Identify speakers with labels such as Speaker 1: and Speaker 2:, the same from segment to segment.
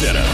Speaker 1: Center.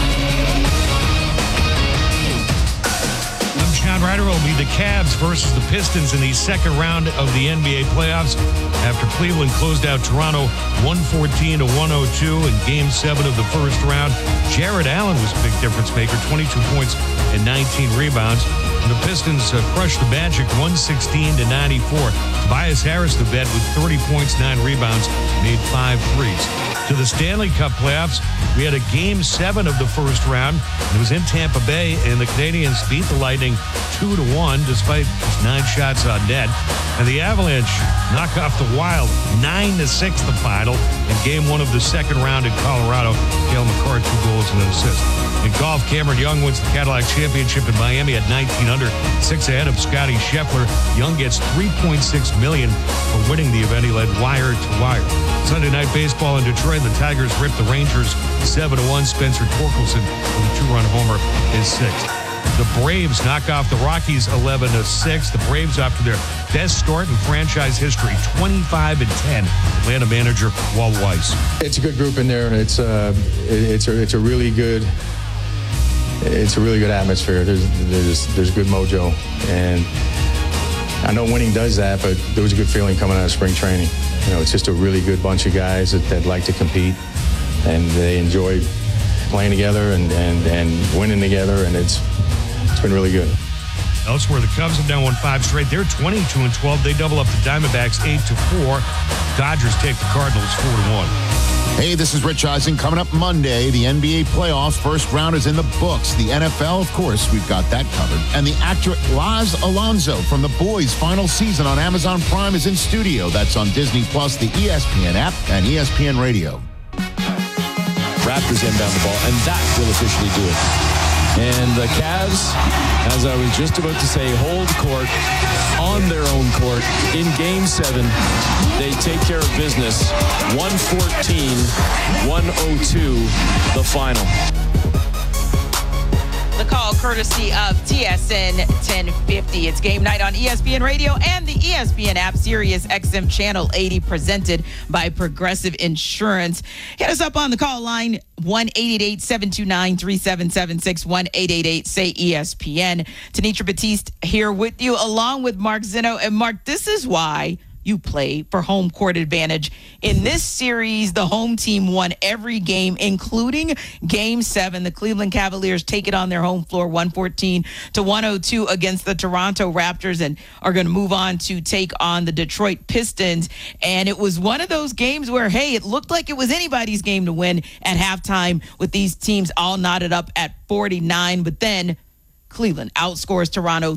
Speaker 2: John Ryder will be the Cavs versus the Pistons in the second round of the NBA playoffs after Cleveland closed out Toronto 114-102 in Game 7 of the first round. Jared Allen was a big difference maker, 22 points and 19 rebounds. And the Pistons crushed the Magic 116-94. Tobias Harris, the vet, with 30 points, 9 rebounds, made 5 threes. To the Stanley Cup playoffs, we had a Game 7 of the first round. It was in Tampa Bay, and the Canadiens beat the Lightning 2-1 despite just 9 shots on net. And the Avalanche knock off the Wild 9-6 the final in Game 1 of the second round in Colorado. Cale Makar, 2 goals and an assist. In golf, Cameron Young wins the Cadillac Championship in Miami at 19 under, 6 ahead of Scotty Scheffler. Young gets $3.6 million for winning the event. He led wire to wire. Sunday Night Baseball in Detroit, the Tigers ripped the Rangers 7-1. Spencer Torkelson with a 2-run homer is 6th. The Braves knock off the Rockies 11-6. The Braves off to their best start in franchise history, 25-10. Atlanta manager Walt Weiss.
Speaker 3: It's a good group in there. It's a really good atmosphere. There's good mojo, and I know winning does that, but there was a good feeling coming out of spring training. You know, it's just a really good bunch of guys that like to compete, and they enjoy playing together and winning together, and it's been really good.
Speaker 2: Elsewhere, the Cubs have now won 5 straight. They're 22-12. They double up the Diamondbacks 8-4. Dodgers take the Cardinals 4-1.
Speaker 4: Hey, this is Rich Eisen. Coming up Monday, the NBA playoffs first round is in the books. The NFL, of course, we've got that covered. And the actor Laz Alonso from The Boys' final season on Amazon Prime is in studio. That's on Disney+, the ESPN app, and ESPN Radio.
Speaker 5: Raptors inbound the ball, and that will officially do it. And the Cavs, as I was just about to say, hold court on their own court in Game 7. They take care of business. 114-102, the final.
Speaker 6: The call courtesy of TSN 1050. It's game night on ESPN Radio and the ESPN app, Sirius XM Channel 80, presented by Progressive Insurance. Hit us up on the call line, 1-888-729-3776, 1-888-SAY-ESPN. Tanitra Batiste here with you, along with Mark Zinno. And Mark, this is why you play for home court advantage. In this series, the home team won every game, including Game 7. The Cleveland Cavaliers take it on their home floor, 114-102 against the Toronto Raptors, and are going to move on to take on the Detroit Pistons. And it was one of those games where, hey, it looked like it was anybody's game to win at halftime, with these teams all knotted up at 49. But then Cleveland outscores Toronto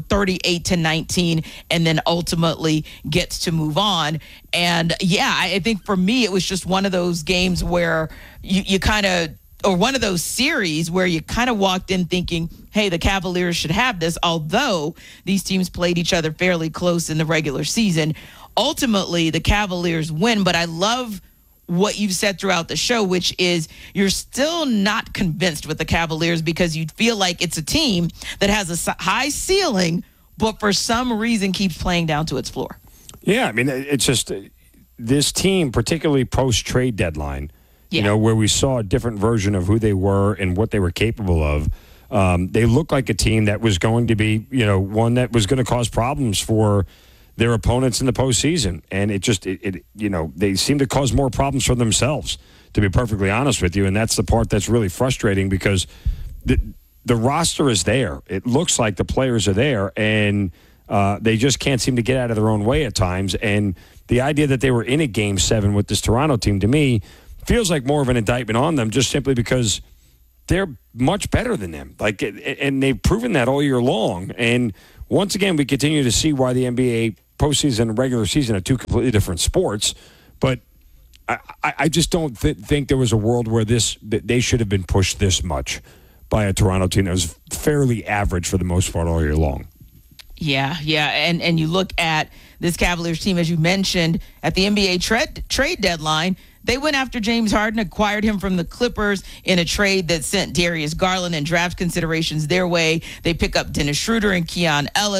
Speaker 6: 38-19, and then ultimately gets to move on. And yeah, I think for me, it was just one of those games where you kind of, or one of those series where you kind of walked in thinking, hey, the Cavaliers should have this, although these teams played each other fairly close in the regular season. Ultimately, the Cavaliers win, but I love what you've said throughout the show, which is you're still not convinced with the Cavaliers because you feel like it's a team that has a high ceiling, but for some reason keeps playing down to its floor.
Speaker 7: Yeah, I mean, it's just this team, particularly post-trade deadline, you know, where we saw a different version of who they were and what they were capable of. They looked like a team that was going to be, you know, one that was going to cause problems for their opponents in the postseason. And it you know, they seem to cause more problems for themselves, to be perfectly honest with you. And that's the part that's really frustrating, because the roster is there. It looks like the players are there, and they just can't seem to get out of their own way at times. And the idea that they were in a Game 7 with this Toronto team, to me, feels like more of an indictment on them, just simply because they're much better than them. Like, and they've proven that all year long. And once again, we continue to see why the NBA postseason and regular season are two completely different sports. But I just don't think there was a world where they should have been pushed this much by a Toronto team that was fairly average for the most part all year long.
Speaker 6: Yeah. And you look at this Cavaliers team, as you mentioned, at the NBA trade deadline, they went after James Harden, acquired him from the Clippers in a trade that sent Darius Garland and draft considerations their way. They pick up Dennis Schroeder and Keon Ellis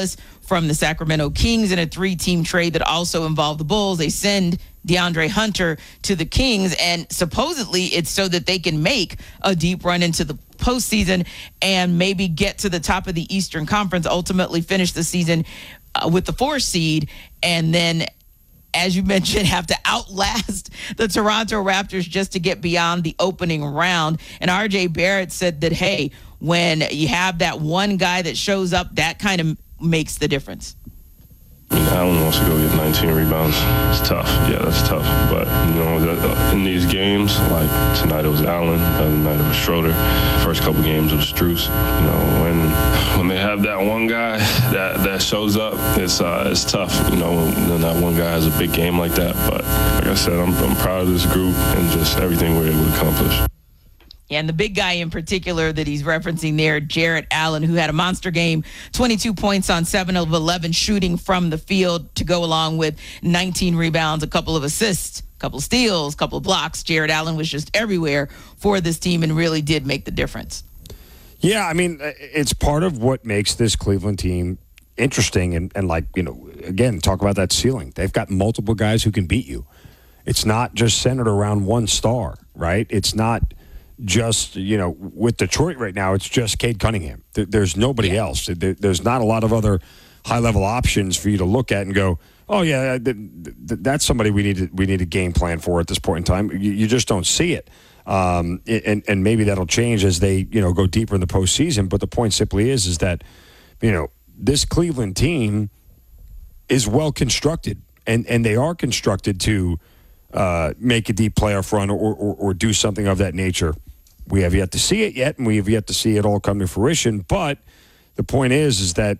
Speaker 6: from the Sacramento Kings in a 3-team trade that also involved the Bulls. They send DeAndre Hunter to the Kings, and supposedly it's so that they can make a deep run into the postseason and maybe get to the top of the Eastern Conference, ultimately finish the season with the 4th seed, and then, as you mentioned, have to outlast the Toronto Raptors just to get beyond the opening round. And RJ Barrett said that, hey, when you have that one guy that shows up, that kind of makes the difference.
Speaker 1: Allen wants to go get 19 rebounds. It's tough. Yeah, that's tough. But, in these games, like tonight it was Allen, the other night it was Schroeder. First couple games it was Strus. When they have that one guy that shows up, it's tough. When that one guy has a big game like that. But like I said, I'm proud of this group and just everything we're able to accomplish.
Speaker 6: And the big guy in particular that he's referencing there, Jarrett Allen, who had a monster game, 22 points on 7 of 11 shooting from the field to go along with 19 rebounds, a couple of assists, a couple of steals, a couple of blocks. Jarrett Allen was just everywhere for this team and really did make the difference.
Speaker 7: Yeah, I mean, it's part of what makes this Cleveland team interesting and again, talk about that ceiling. They've got multiple guys who can beat you. It's not just centered around one star, right? It's not just, with Detroit right now, it's just Cade Cunningham. There's nobody else. There's not a lot of other high-level options for you to look at and go, oh, yeah, that's somebody we need a game plan for at this point in time. You just don't see it. And maybe that'll change as they, go deeper in the postseason. But the point simply is that, this Cleveland team is well-constructed, and they are constructed to make a deep playoff run or do something of that nature. We have yet to see it yet, and we have yet to see it all come to fruition. But the point is that,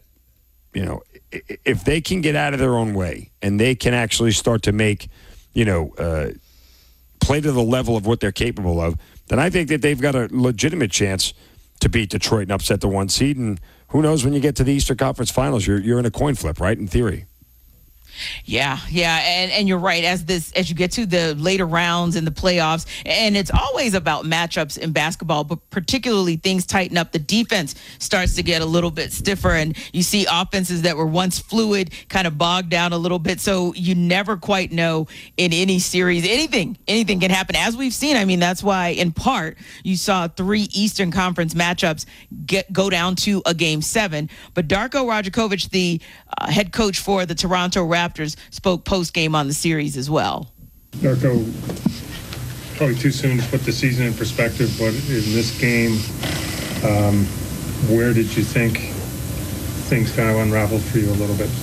Speaker 7: if they can get out of their own way and they can actually start to make, play to the level of what they're capable of, then I think that they've got a legitimate chance to beat Detroit and upset the 1 seed. And who knows, when you get to the Eastern Conference Finals, you're in a coin flip, right, in theory.
Speaker 6: Yeah, and you're right. As you get to the later rounds in the playoffs, and it's always about matchups in basketball, but particularly things tighten up. The defense starts to get a little bit stiffer, and you see offenses that were once fluid kind of bogged down a little bit. So you never quite know in any series. Anything can happen, as we've seen. I mean, that's why in part you saw 3 Eastern Conference matchups go down to a Game 7. But Darko Rajakovic, the head coach for the Toronto Raptors, spoke post-game on the series as well.
Speaker 8: Darko, probably too soon to put the season in perspective, but in this game, where did you think things kind of unraveled for you a little bit?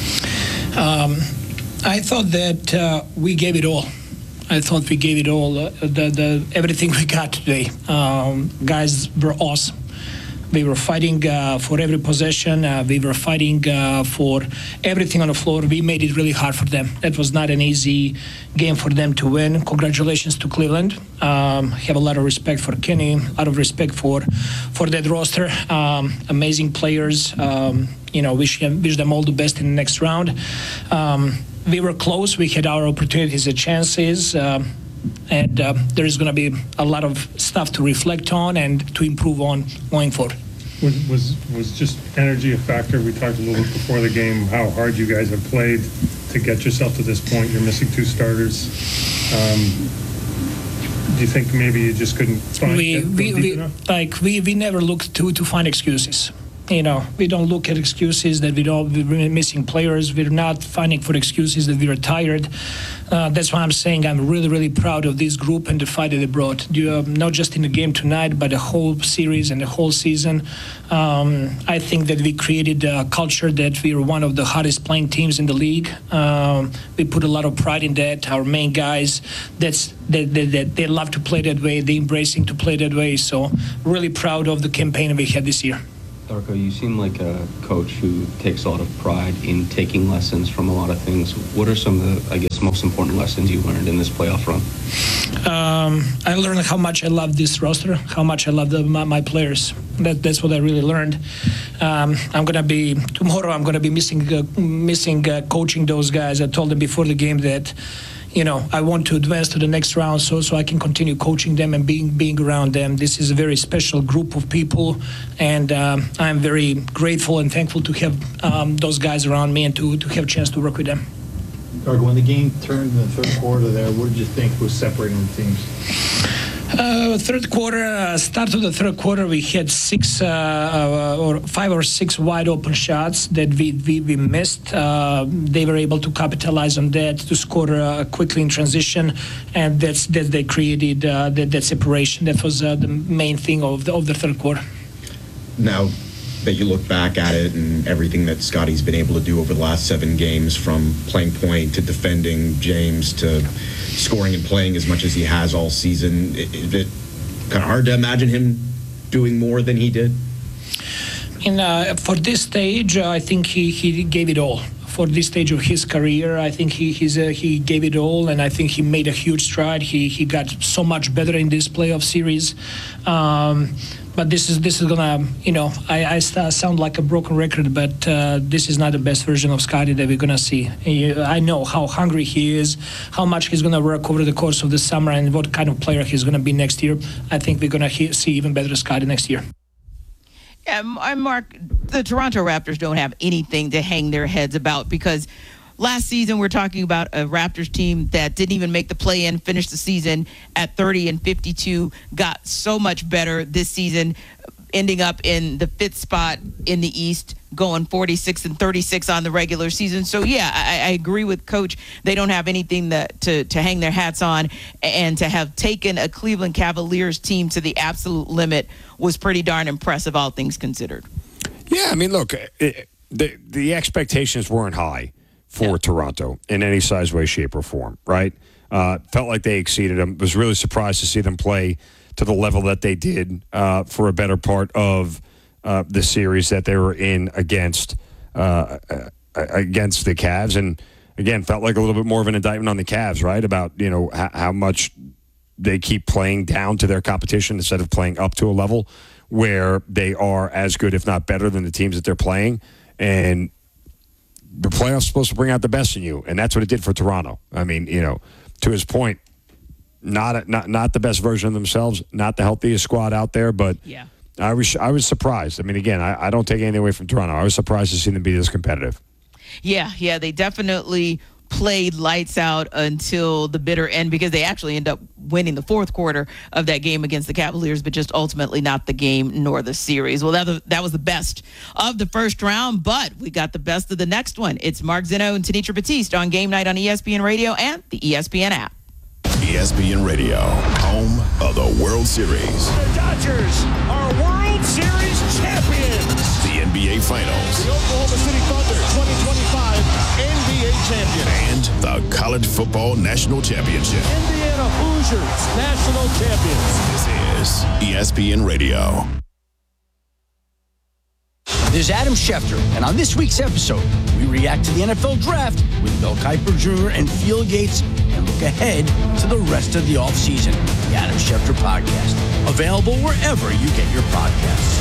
Speaker 9: I thought that we gave it all. I thought we gave it all, everything we got today. Guys were awesome. We were fighting for every possession. We were fighting for everything on the floor. We made it really hard for them. That was not an easy game for them to win. Congratulations to Cleveland. Have a lot of respect for Kenny, a lot of respect for that roster. Amazing players. Wish them all the best in the next round. We were close. We had our opportunities and chances. And there is going to be a lot of stuff to reflect on and to improve on going forward.
Speaker 8: Was just energy a factor? We talked a little bit before the game how hard you guys have played to get yourself to this point. You're missing 2 starters. Do you think maybe you just couldn't find
Speaker 9: we never look to find excuses. We don't look at excuses that we're missing players. We're not finding for excuses that we are tired. That's why I'm saying I'm really, really proud of this group and the fight that they brought. Not just in the game tonight, but the whole series and the whole season. I think that we created a culture that we are one of the hardest playing teams in the league. We put a lot of pride in that. Our main guys, they love to play that way. They're embracing to play that way. So really proud of the campaign we had this year.
Speaker 10: Darko, you seem like a coach who takes a lot of pride in taking lessons from a lot of things. What are some of the, most important lessons you learned in this playoff run?
Speaker 9: I learned how much I love this roster, how much I love my players. That's what I really learned. Tomorrow I'm going to be missing coaching those guys. I told them before the game that I want to advance to the next round so I can continue coaching them and being around them. This is a very special group of people, and I'm very grateful and thankful to have those guys around me and to have a chance to work with them.
Speaker 11: Gargo, when the game turned in the third quarter there, what did you think was separating the teams?
Speaker 9: Third quarter, start of the third quarter, we had 5 or 6 wide open shots that we missed. They were able to capitalize on that to score quickly in transition, and that they created that separation. That was the main thing of the third quarter.
Speaker 12: Now that you look back at it and everything that Scotty's been able to do over the last 7 games, from playing point to defending James to scoring and playing as much as he has all season, is it kind of hard to imagine him doing more than he did?
Speaker 9: For this stage, I think he gave it all. For this stage of his career, I think he gave it all, and I think he made a huge stride. He got so much better in this playoff series. But this is gonna, I sound like a broken record, but this is not the best version of Scotty that we're gonna see. I know how hungry he is, how much he's gonna work over the course of the summer, and what kind of player he's gonna be next year. I think we're gonna see even better Scotty next year.
Speaker 6: Yeah, Mark, the Toronto Raptors don't have anything to hang their heads about, because last season we're talking about a Raptors team that didn't even make the play-in, finished the season at 30-52, got so much better this season, ending up in the 5th spot in the East, going 46-36 on the regular season. So yeah, I agree with Coach. They don't have anything to hang their hats on, and to have taken a Cleveland Cavaliers team to the absolute limit was pretty darn impressive, all things considered.
Speaker 7: Yeah, I mean, look, the expectations weren't high for Toronto in any size, way, shape, or form, right? Felt like they exceeded them. Was really surprised to see them play to the level that they did for a better part of the series that they were in against the Cavs. And again, felt like a little bit more of an indictment on the Cavs, right? About, how much they keep playing down to their competition instead of playing up to a level where they are as good, if not better, than the teams that they're playing. And the playoffs are supposed to bring out the best in you, and that's what it did for Toronto. I mean, to his point, not the best version of themselves, not the healthiest squad out there, but yeah. I was surprised. I mean, again, I don't take anything away from Toronto. I was surprised to see them be this competitive.
Speaker 6: Yeah, they definitely played lights out until the bitter end, because they actually end up winning the 4th quarter of that game against the Cavaliers, but just ultimately not the game nor the series. Well, that was the best of the first round, but we got the best of the next one. It's Mark Zinno and Tenitra Batiste on Game Night on ESPN Radio and the ESPN app.
Speaker 13: ESPN Radio, home of the World Series.
Speaker 14: The Dodgers are World Series champions.
Speaker 13: The NBA Finals.
Speaker 14: The Oklahoma City Thunder 2025 NBA champion.
Speaker 13: And the College Football National Championship.
Speaker 14: Indiana Hoosiers national champions.
Speaker 13: This is ESPN Radio.
Speaker 15: This is Adam Schefter, and on this week's episode, we react to the NFL Draft with Bill Kiper Jr. and Field Gates, and look ahead to the rest of the offseason. The Adam Schefter Podcast, available wherever you get your podcasts.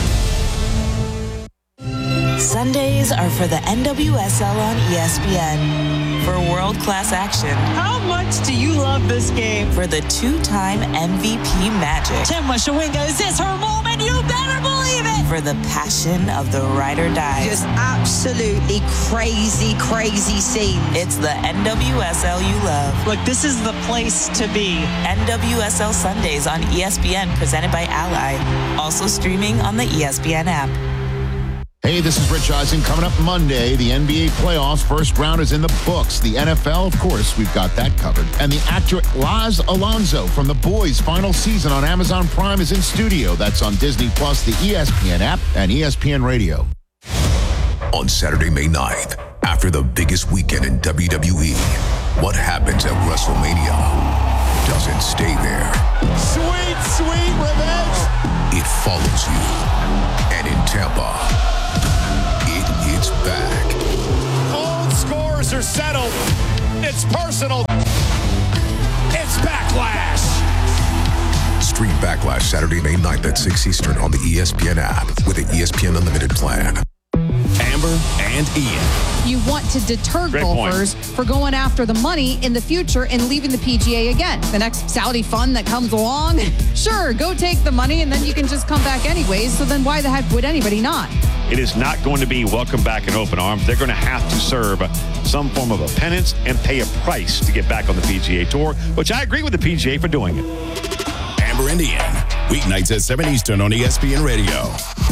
Speaker 16: Sundays are for the NWSL on ESPN. For world-class action.
Speaker 17: How much do you love this game?
Speaker 16: For the 2-time MVP magic.
Speaker 17: Chema Shawinga, is this her moment? You better believe it!
Speaker 16: For the passion of the ride or die.
Speaker 17: Just absolutely crazy, crazy scenes.
Speaker 16: It's the NWSL you love.
Speaker 17: Look, this is the place to be.
Speaker 16: NWSL Sundays on ESPN, presented by Ally. Also streaming on the ESPN app.
Speaker 4: Hey, this is Rich Eisen. Coming up Monday, the NBA playoffs first round is in the books. The NFL, of course, we've got that covered. And the actor Laz Alonso from The Boys' final season on Amazon Prime is in studio. That's on Disney+, the ESPN app, and ESPN Radio.
Speaker 13: On Saturday, May 9th, after the biggest weekend in WWE, what happens at WrestleMania doesn't stay there.
Speaker 14: Sweet, sweet revenge.
Speaker 13: It follows you. And in Tampa, it's back.
Speaker 14: Old scores are settled. It's personal. It's Backlash.
Speaker 13: Stream Backlash Saturday, May 9th at 6 Eastern on the ESPN app with the ESPN Unlimited plan.
Speaker 18: Amber and Ian. you want to deter golfers for going after the money in the future and leaving the PGA again. The next Saudi fund that comes along, sure, go take the money and then you can just come back anyways. So then why the heck would anybody not?
Speaker 19: It is not going to be welcome back in open arms. They're going to have to serve some form of a penance and pay a price to get back on the PGA Tour, which I agree with the PGA for doing it.
Speaker 20: Amber and Ian, weeknights at 7 Eastern on ESPN Radio.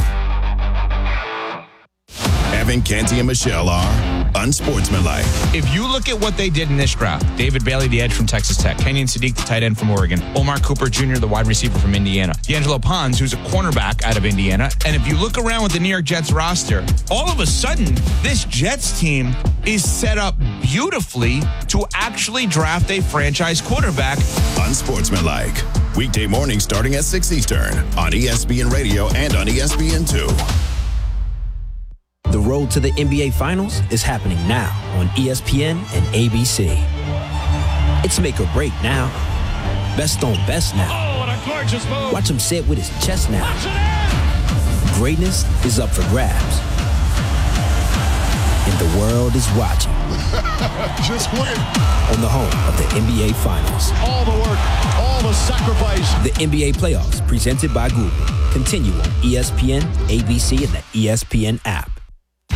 Speaker 20: Evan, Canty, and Michelle are unsportsmanlike.
Speaker 21: If you look at what they did in this draft, David Bailey, the edge from Texas Tech, Kenyon Sadiq, the tight end from Oregon, Omar Cooper Jr., the wide receiver from Indiana, D'Angelo Pons, who's a cornerback out of Indiana, and if you look around with the New York Jets roster, all of a sudden, this Jets team is set up beautifully to actually draft a franchise quarterback.
Speaker 20: Unsportsmanlike. Weekday morning starting at 6 Eastern on ESPN Radio and on ESPN2.
Speaker 22: The road to the NBA Finals is happening now on ESPN and ABC. It's make or break now. Best on best now.
Speaker 2: Oh, what a gorgeous move.
Speaker 22: Watch him say it with his chest now. Greatness is up for grabs. And the world is watching.
Speaker 14: Just win.
Speaker 22: On the home of the NBA Finals.
Speaker 14: All the work, all the sacrifice.
Speaker 22: The NBA Playoffs, presented by Google. Continue on ESPN, ABC, and the ESPN app.